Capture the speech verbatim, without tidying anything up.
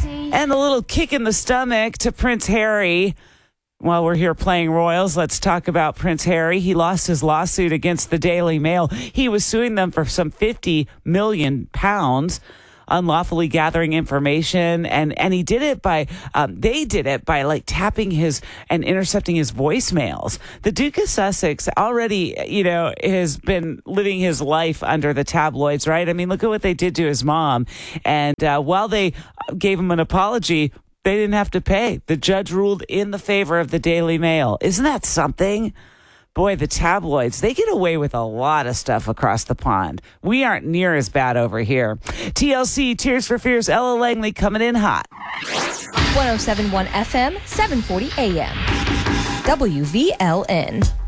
And a little kick in the stomach to Prince Harry. While we're here playing Royals, let's talk about Prince Harry. He lost his lawsuit against the Daily Mail. He was suing them for some fifty million pounds, unlawfully gathering information. And, and he did it by, um, they did it by like tapping his and intercepting his voicemails. The Duke of Sussex already, you know, has been living his life under the tabloids, right? I mean, look at what they did to his mom. And uh, while they gave him an apology, they didn't have to pay. The judge ruled in the favor of the Daily Mail. Isn't that something? Boy, the tabloids, they get away with a lot of stuff across the pond. We aren't near as bad over here. T L C, Tears for Fears, Ella Langley coming in hot. one oh seven point one F M, seven forty A M. W V L N.